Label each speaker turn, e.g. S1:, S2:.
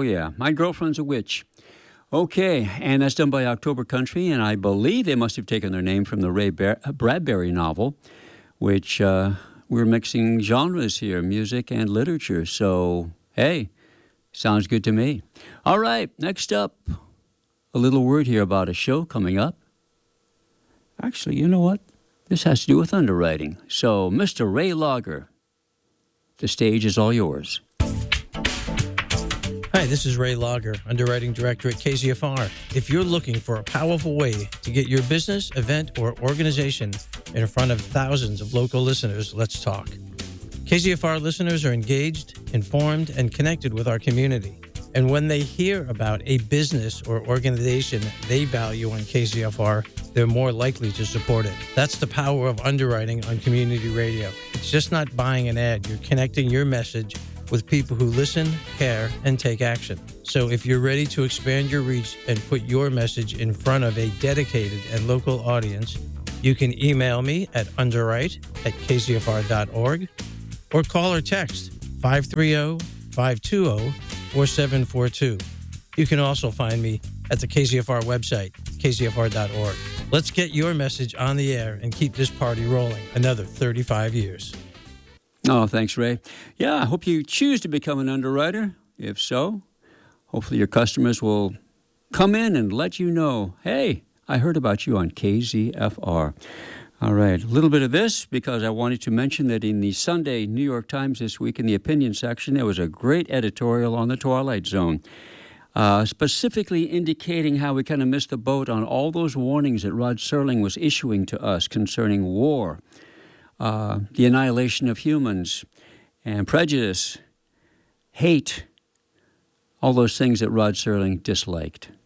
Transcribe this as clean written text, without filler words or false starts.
S1: yeah. My Girlfriend's a Witch. Okay, and that's done by October Country, and I believe they must have taken their name from the Ray Bradbury novel, which we're mixing genres here, music and literature. So, hey, sounds good to me. All right, next up, a little word here about a show coming up. Actually, you know what? This has to do with underwriting. So, Mr. Ray Lager, the stage is all yours.
S2: Hi, this is Ray Lager, Underwriting Director at KZFR. If you're looking for a powerful way to get your business, event, or organization in front of thousands of local listeners, let's talk. KZFR listeners are engaged, informed, and connected with our community. And when they hear about a business or organization they value on KZFR, they're more likely to support it. That's the power of underwriting on community radio. It's just not buying an ad. You're connecting your message with people who listen, care, and take action. So if you're ready to expand your reach and put your message in front of a dedicated and local audience, you can email me at underwrite@kzfr.org or call or text 530-520-4742. You can also find me at the KZFR website, kzfr.org. Let's get your message on the air and keep this party rolling another 35 years.
S1: Oh, thanks, Ray. Yeah, I hope you choose to become an underwriter. If so, hopefully your customers will come in and let you know, hey, I heard about you on KZFR. All right, a little bit of this because I wanted to mention that in the Sunday New York Times this week in the opinion section, there was a great editorial on the Twilight Zone, specifically indicating how we kind of missed the boat on all those warnings that Rod Serling was issuing to us concerning war, the annihilation of humans, and prejudice, hate, all those things that Rod Serling disliked.